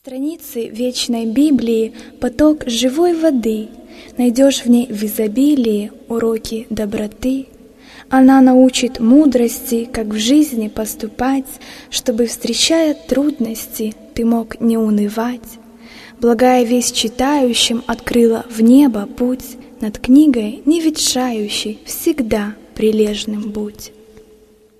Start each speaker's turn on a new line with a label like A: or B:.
A: Страницы вечной Библии — поток живой воды. Найдешь в ней в изобилии уроки доброты. Она научит мудрости, как в жизни поступать, чтобы, встречая трудности, ты мог не унывать. Благая весть читающим открыла в небо путь, над книгой не ветшающей всегда прилежным будь.